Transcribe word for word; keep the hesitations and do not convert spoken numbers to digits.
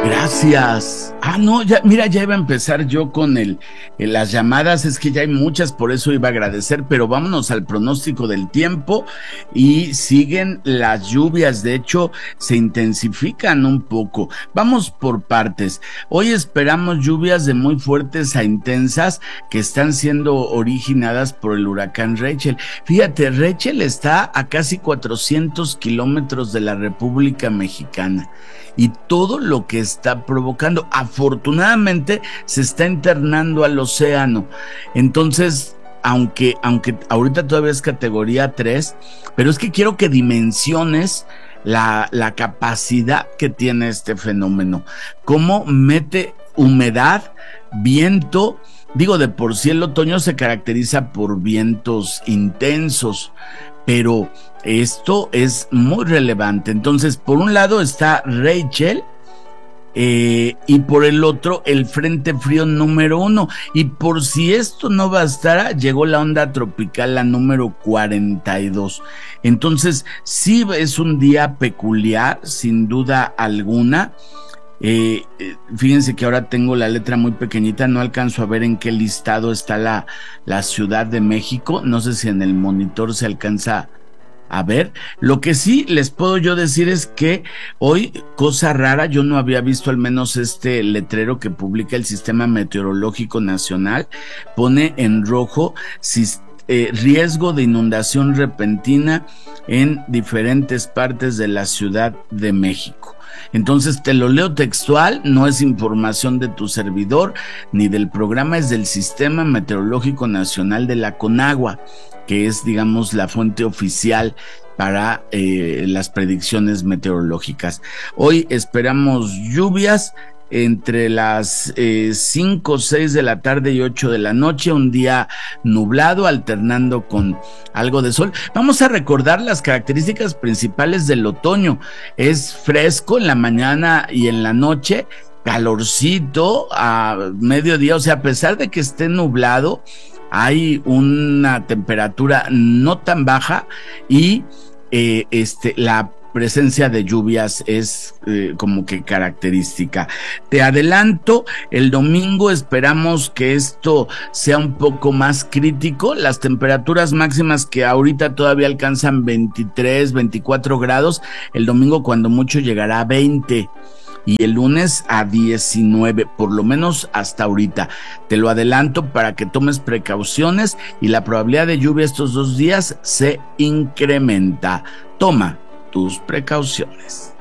Gracias. Ah, no, ya, mira, ya iba a empezar yo con el, el- las llamadas, es que ya hay muchas, por eso iba a agradecer, pero vámonos al pronóstico del tiempo y siguen las lluvias, de hecho, se intensifican un poco. Vamos por partes. Hoy esperamos lluvias de muy fuertes a intensas que están siendo originadas por el huracán Rachel. Fíjate, Rachel está a casi cuatrocientos kilómetros de la República Mexicana. Y todo lo que está provocando, afortunadamente, se está internando al océano. Entonces, aunque, aunque ahorita todavía es categoría tres, pero es que quiero que dimensiones la, la capacidad que tiene este fenómeno. Cómo mete humedad, viento. Digo, de por sí el otoño se caracteriza por vientos intensos, pero esto es muy relevante. Entonces, por un lado está Rachel, eh, y por el otro el frente frío número uno. Y por si esto no bastara, llegó la onda tropical, la número cuarenta y dos. Entonces, sí es un día peculiar, sin duda alguna. Eh, eh, fíjense que ahora tengo la letra muy pequeñita, no alcanzo a ver en qué listado está la, la Ciudad de México, no sé si en el monitor se alcanza a ver. Lo que sí les puedo yo decir es que hoy, cosa rara, yo no había visto al menos este letrero que publica el Sistema Meteorológico Nacional, pone en rojo si Eh, riesgo de inundación repentina en diferentes partes de la Ciudad de México. Entonces te lo leo textual, no es información de tu servidor ni del programa, es del Sistema Meteorológico Nacional de la Conagua, que es, digamos, la fuente oficial para eh, las predicciones meteorológicas. Hoy esperamos lluvias entre las eh, cinco, seis de la tarde y ocho de la noche, un día nublado alternando con algo de sol. Vamos a recordar las características principales del otoño. Es fresco en la mañana y en la noche, calorcito a mediodía, o sea, a pesar de que esté nublado, hay una temperatura no tan baja y eh, este, la presencia de lluvias es eh, como que característica. Te adelanto, el domingo esperamos que esto sea un poco más crítico. Las temperaturas máximas que ahorita todavía alcanzan veintitrés, veinticuatro grados, el domingo cuando mucho llegará a veinte. Y el lunes a diecinueve, por lo menos hasta ahorita. Te lo adelanto para que tomes precauciones y la probabilidad de lluvia estos dos días se incrementa. Toma tus precauciones.